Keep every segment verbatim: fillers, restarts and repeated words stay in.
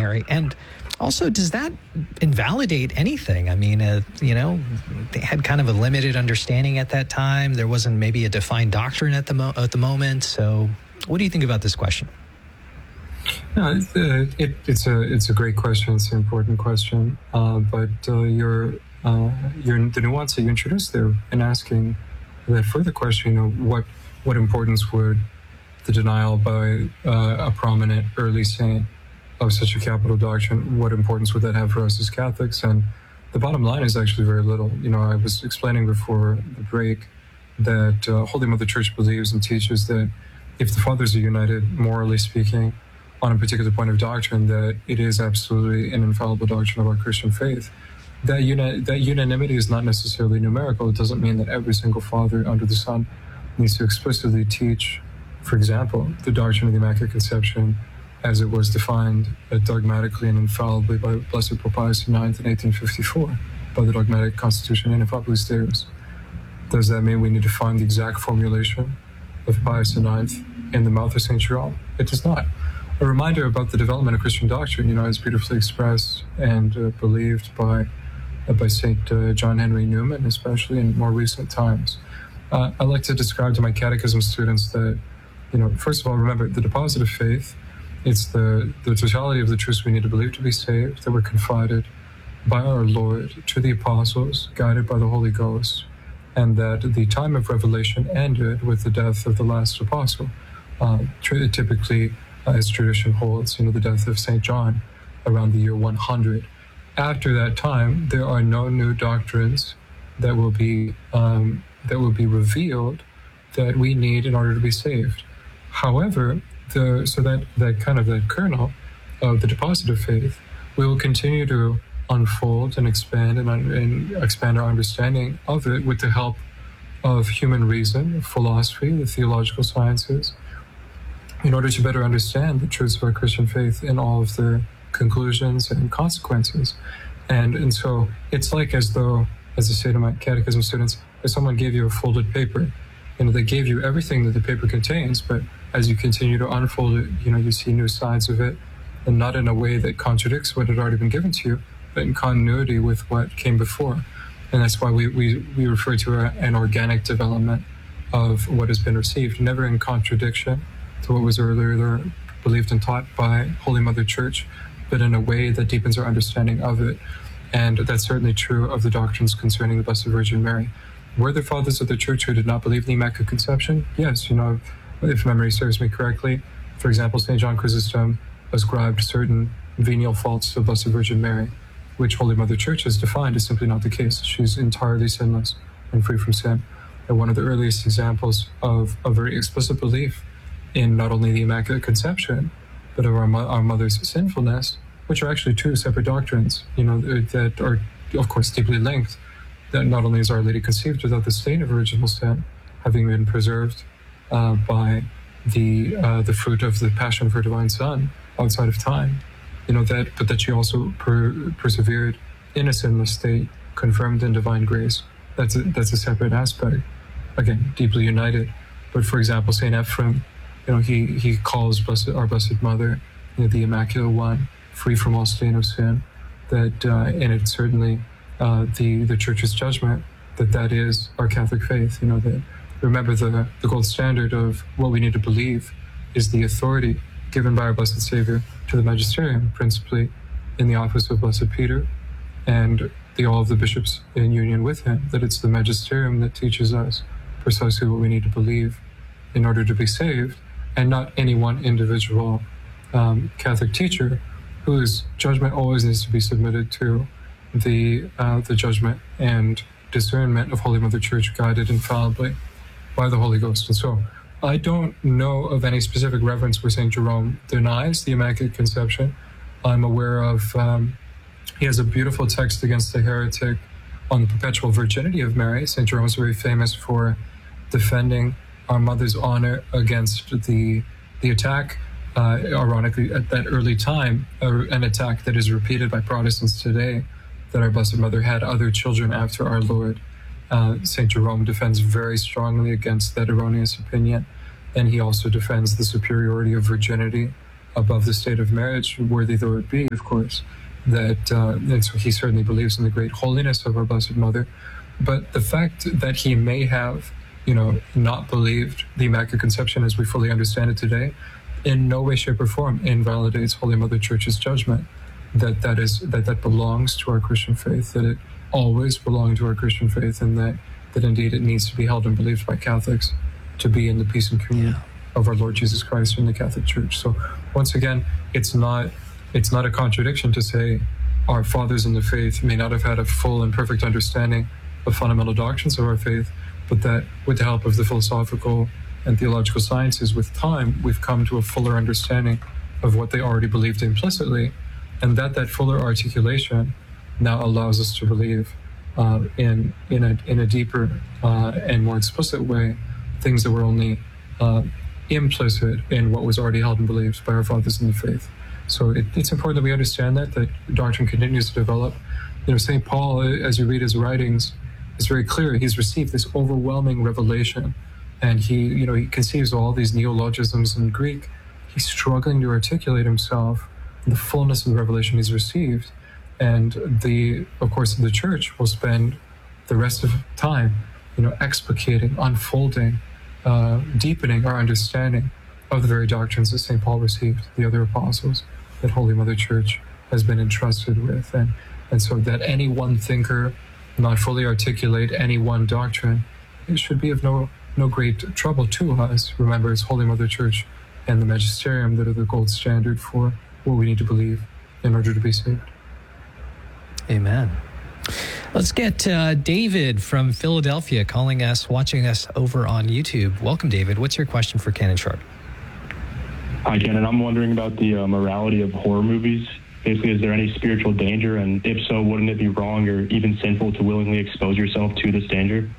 Mary? And also, does that invalidate anything? I mean, uh, you know, they had kind of a limited understanding at that time. There wasn't maybe a defined doctrine at the mo- at the moment. So what do you think about this question? No, it's, uh, it, it's a it's a great question. It's an important question. Uh, but uh, your uh, your the nuance that you introduced there in asking that further question, you know, what what importance would the denial by uh, a prominent early saint of such a capital doctrine, what importance would that have for us as Catholics? And the bottom line is actually very little. You know, I was explaining before the break that uh, Holy Mother Church believes and teaches that if the fathers are united, morally speaking, on a particular point of doctrine, that it is absolutely an infallible doctrine of our Christian faith. That, uni- that unanimity is not necessarily numerical. It doesn't mean that every single father under the sun needs to explicitly teach, for example, the doctrine of the Immaculate Conception as it was defined uh, dogmatically and infallibly by Blessed Pope Pius the ninth in eighteen fifty-four by the dogmatic Constitution in Populis Deus. Does that mean we need to find the exact formulation of Pius the ninth in the mouth of Saint Jerome? It does not. A reminder about the development of Christian doctrine, you know, is beautifully expressed and uh, believed by uh, by Saint uh, John Henry Newman, especially in more recent times. Uh, I like to describe to my catechism students that, you know, first of all, remember the deposit of faith. It's the, the totality of the truths we need to believe to be saved that were confided by our Lord to the apostles, guided by the Holy Ghost, and that the time of revelation ended with the death of the last apostle. Uh, typically, uh, as tradition holds, you know, the death of Saint John around the year one hundred. After that time, there are no new doctrines that will be um, that will be revealed that we need in order to be saved. However, The, so that, that kind of that kernel of the deposit of faith will continue to unfold and expand and, and expand our understanding of it with the help of human reason, philosophy, the theological sciences, in order to better understand the truths of our Christian faith in all of their conclusions and consequences. And and so it's like as though, as I say to my catechism students, if someone gave you a folded paper, you know, they gave you everything that the paper contains, but as you continue to unfold it, you know, you see new sides of it, and not in a way that contradicts what had already been given to you, but in continuity with what came before. And that's why we, we, we refer to a, an organic development of what has been received, never in contradiction to what was earlier believed and taught by Holy Mother Church, but in a way that deepens our understanding of it. And that's certainly true of the doctrines concerning the Blessed Virgin Mary. Were there fathers of the Church who did not believe in the Immaculate Conception? Yes, you know, if memory serves me correctly. For example, Saint John Chrysostom ascribed certain venial faults to the Blessed Virgin Mary, which Holy Mother Church has defined is simply not the case. She's entirely sinless and free from sin. And one of the earliest examples of a very explicit belief in not only the Immaculate Conception, but of our, mo- our mother's sinfulness, which are actually two separate doctrines, you know, that are, of course, deeply linked. That not only is Our Lady conceived without the stain of original sin, having been preserved uh, by the uh, the fruit of the passion of her divine Son outside of time, you know, that, but that she also per- persevered in a sinless state, confirmed in divine grace. That's a, that's a separate aspect. Again, deeply united. But for example, Saint Ephrem, you know, he he calls blessed, our Blessed Mother, you know, the Immaculate One, free from all stain of sin. That uh, and it certainly. Uh, the the Church's judgment that that is our Catholic faith. You know, that remember the the gold standard of what we need to believe is the authority given by our Blessed Savior to the Magisterium, principally in the office of Blessed Peter, and the all of the bishops in union with him. That it's the Magisterium that teaches us precisely what we need to believe in order to be saved, and not any one individual um, Catholic teacher whose judgment always needs to be submitted to the uh, the judgment and discernment of Holy Mother Church, guided infallibly by the Holy Ghost. And so I don't know of any specific reference where Saint Jerome denies the Immaculate Conception. I'm aware of, um, he has a beautiful text against the heretic on the perpetual virginity of Mary. Saint Jerome is very famous for defending our mother's honor against the the attack, uh, ironically, at that early time, uh, an attack that is repeated by Protestants today, that our Blessed Mother had other children after our Lord. Uh, Saint Jerome defends very strongly against that erroneous opinion, and he also defends the superiority of virginity above the state of marriage, worthy though it be, of course. That uh, and so he certainly believes in the great holiness of our Blessed Mother. But the fact that he may have, you know, not believed the Immaculate Conception as we fully understand it today, in no way, shape, or form invalidates Holy Mother Church's judgment. That that is that that belongs to our Christian faith. That it always belonged to our Christian faith, and that that indeed it needs to be held and believed by Catholics to be in the peace and communion yeah. of our Lord Jesus Christ in the Catholic Church. So once again, it's not it's not a contradiction to say our fathers in the faith may not have had a full and perfect understanding of fundamental doctrines of our faith, but that with the help of the philosophical and theological sciences, with time, we've come to a fuller understanding of what they already believed implicitly, and that that fuller articulation now allows us to believe uh, in in a in a deeper uh, and more explicit way things that were only uh, implicit in what was already held and believed by our fathers in the faith. So it, it's important that we understand that that doctrine continues to develop. You know, Saint Paul, as you read his writings, is very clear. He's received this overwhelming revelation, and he, you know, he conceives all these neologisms in Greek. He's struggling to articulate himself in the fullness of the revelation he's received. And the, of course, the Church will spend the rest of time, you know, explicating, unfolding, uh, deepening our understanding of the very doctrines that Saint Paul received, the other apostles, that Holy Mother Church has been entrusted with. And, and so that any one thinker not fully articulate any one doctrine, it should be of no, no great trouble to us. Remember, it's Holy Mother Church and the Magisterium that are the gold standard for what we need to believe in order to be saved. Amen. Let's get uh, David from Philadelphia calling us, watching us over on YouTube. Welcome, David. What's your question for Canon Sharp? Hi, Canon. I'm wondering about the uh, morality of horror movies. Basically, is there any spiritual danger? And if so, wouldn't it be wrong or even sinful to willingly expose yourself to this danger?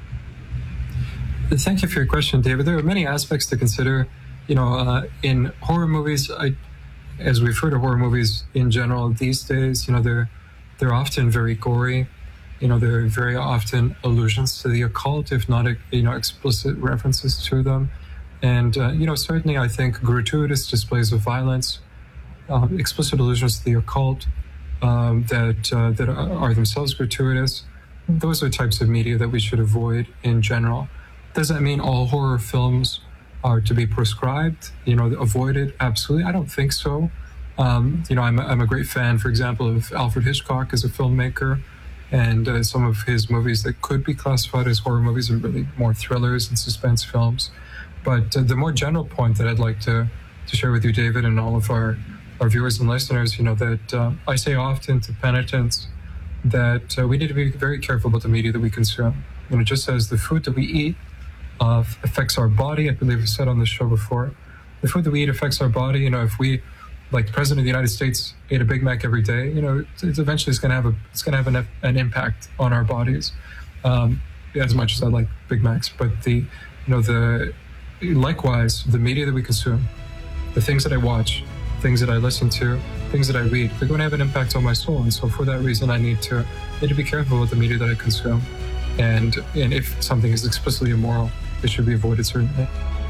Thank you for your question, David. There are many aspects to consider. You know, uh, in horror movies, I, as we refer to horror movies in general these days, you know, they're they're often very gory. You know, there are very often allusions to the occult, if not, you know, explicit references to them. And, uh, you know, certainly I think gratuitous displays of violence, uh, explicit allusions to the occult um, that, uh, that are, are themselves gratuitous, those are types of media that we should avoid in general. Does that mean all horror films are to be proscribed, you know, avoided? Absolutely. I don't think so. Um, you know, I'm a, I'm a great fan, for example, of Alfred Hitchcock as a filmmaker, and uh, some of his movies that could be classified as horror movies are really more thrillers and suspense films. But uh, the more general point that I'd like to, to share with you, David, and all of our, our viewers and listeners, you know, that uh, I say often to penitents that uh, we need to be very careful about the media that we consume. You know, just as the food that we eat uh, affects our body, I believe I said on the show before, the food that we eat affects our body. You know, if we, like the President of the United States, ate a Big Mac every day, you know, it's, it's eventually it's going to have a it's going to have an, an impact on our bodies. Um, as much as I like Big Macs, but the, you know, the likewise the media that we consume, the things that I watch, things that I listen to, things that I read, they're going to have an impact on my soul. And so for that reason, I need to need to be careful with the media that I consume. And and if something is explicitly immoral, it should be avoided certainly.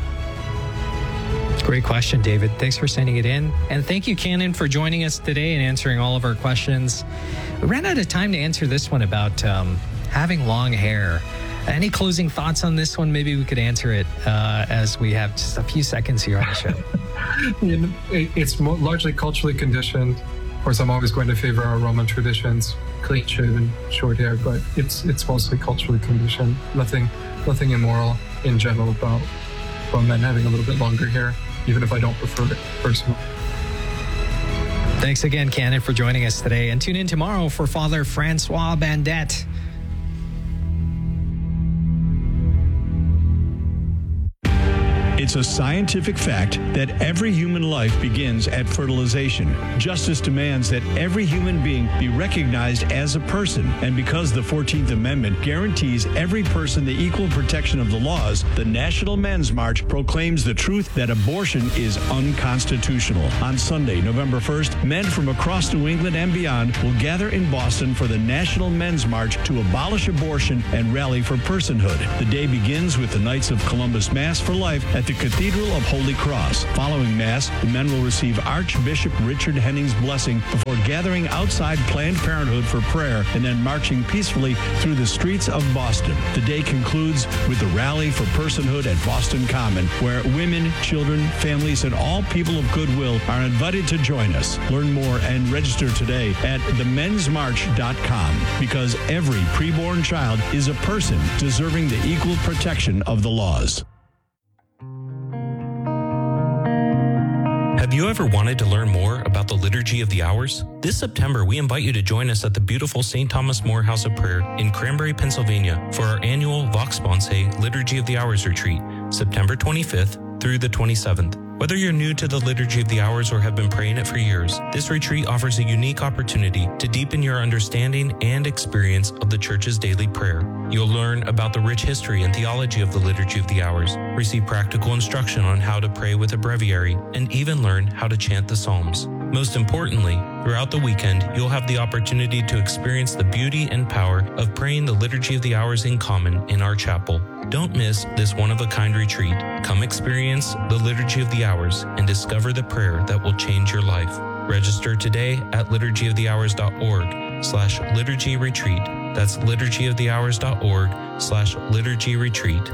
Great question, David. Thanks for sending it in. And thank you, Canon, for joining us today and answering all of our questions. We ran out of time to answer this one about um, having long hair. Any closing thoughts on this one? Maybe we could answer it uh, as we have just a few seconds here on the show. You know, it's largely culturally conditioned. Of course, I'm always going to favor our Roman traditions, clean shaven, short hair, but it's it's mostly culturally conditioned. Nothing, nothing immoral in general about, about men having a little bit longer hair, even if I don't prefer it personally. Thanks again, Canon, for joining us today. And tune in tomorrow for Father Francois Bandette. It's a scientific fact that every human life begins at fertilization. Justice demands that every human being be recognized as a person. And because the fourteenth Amendment guarantees every person the equal protection of the laws, the National Men's March proclaims the truth that abortion is unconstitutional. On Sunday, November first, men from across New England and beyond will gather in Boston for the National Men's March to abolish abortion and rally for personhood. The day begins with the Knights of Columbus Mass for Life at the Cathedral of Holy Cross. Following Mass, the men will receive Archbishop Richard Henning's blessing before gathering outside Planned Parenthood for prayer and then marching peacefully through the streets of Boston. The day concludes with the Rally for Personhood at Boston Common, where women, children, families, and all people of goodwill are invited to join us. Learn more and register today at the men's march dot com, because every preborn child is a person deserving the equal protection of the laws. Have you ever wanted to learn more about the Liturgy of the Hours? This September, we invite you to join us at the beautiful Saint Thomas More House of Prayer in Cranberry, Pennsylvania for our annual Vox Sponsae Liturgy of the Hours retreat, September twenty-fifth through the twenty-seventh. Whether you're new to the Liturgy of the Hours or have been praying it for years, this retreat offers a unique opportunity to deepen your understanding and experience of the Church's daily prayer. You'll learn about the rich history and theology of the Liturgy of the Hours, receive practical instruction on how to pray with a breviary, and even learn how to chant the Psalms. Most importantly, throughout the weekend, you'll have the opportunity to experience the beauty and power of praying the Liturgy of the Hours in common in our chapel. Don't miss this one-of-a-kind retreat. Come experience the Liturgy of the Hours and discover the prayer that will change your life. Register today at liturgy of the hours dot org slash liturgy retreat. That's liturgy of the hours dot org slash liturgy retreat.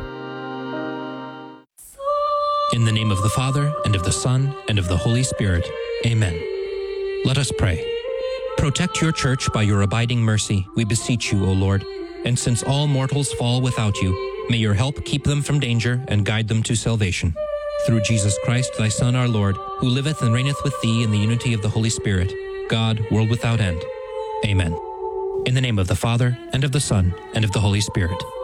In the name of the Father, and of the Son, and of the Holy Spirit. Amen. Let us pray. Protect your church by your abiding mercy, we beseech you, O Lord. And since all mortals fall without you, may your help keep them from danger and guide them to salvation. Through Jesus Christ, thy Son, our Lord, who liveth and reigneth with thee in the unity of the Holy Spirit, God, world without end. Amen. In the name of the Father, and of the Son, and of the Holy Spirit.